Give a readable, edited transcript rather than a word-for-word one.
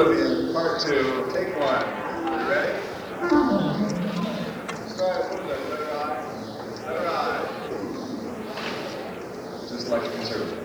Oblivion, part 2, take 1. Ready? Start with the letter I. Just like a conservative.